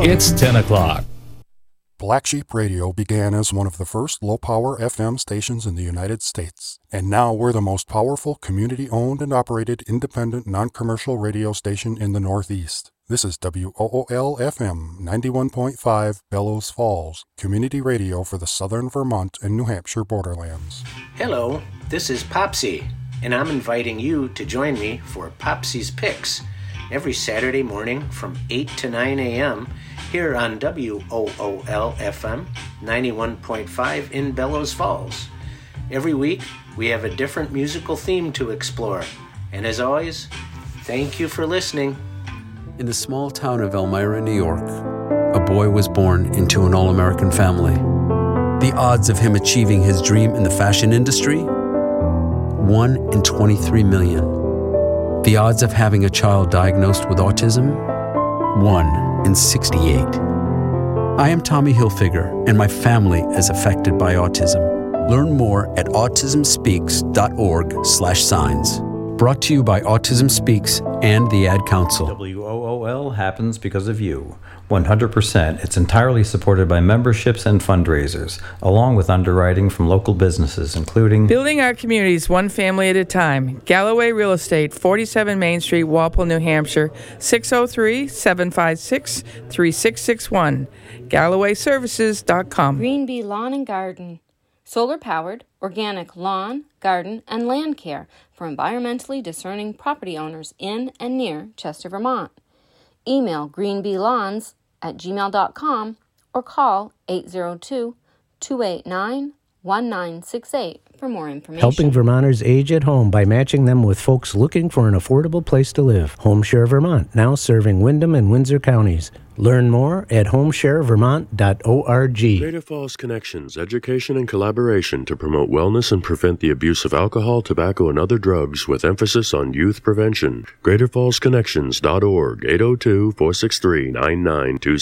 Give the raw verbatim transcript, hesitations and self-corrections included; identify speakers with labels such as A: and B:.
A: It's ten o'clock.
B: Black Sheep Radio began as one of the first low-power F M stations in the United States, and now we're the most powerful community-owned and operated independent non-commercial radio station in the Northeast. This is W O O L F M ninety-one point five Bellows Falls, community radio for the southern Vermont and New Hampshire borderlands.
C: Hello, this is Popsy, and I'm inviting you to join me for Popsy's Picks every Saturday morning from eight to nine a.m. here on W O O L F M ninety-one point five in Bellows Falls. Every week, we have a different musical theme to explore. And as always, thank you for listening.
D: In the small town of Elmira, New York, a boy was born into an all-American family. The odds of him achieving his dream in the fashion industry? one in twenty-three million. The odds of having a child diagnosed with autism? one in sixty-eight. I am Tommy Hilfiger, and my family is affected by autism. Learn more at autism speaks dot org slash signs. Brought to you by Autism Speaks and the Ad Council.
E: W O O L happens because of you. one hundred percent. It's entirely supported by memberships and fundraisers, along with underwriting from local businesses, including
F: Building Our Communities One Family at a Time. Galloway Real Estate, forty-seven Main Street, Walpole, New Hampshire, six oh three, seven five six, three six six one. Galloway Services dot com.
G: Green Bee Lawn and Garden. Solar-powered, organic lawn, garden, and land care for environmentally discerning property owners in and near Chester, Vermont. Email greenbeelawns at gmail dot com or call eight zero two, two eight nine, one nine six eight for more information.
H: Helping Vermonters age at home by matching them with folks looking for an affordable place to live. HomeShare Vermont, now serving Windham and Windsor counties. Learn more at home share vermont dot org.
I: Greater Falls Connections, education and collaboration to promote wellness and prevent the abuse of alcohol, tobacco, and other drugs with emphasis on youth prevention. greater falls connections dot org, eight oh two, four six three, nine nine two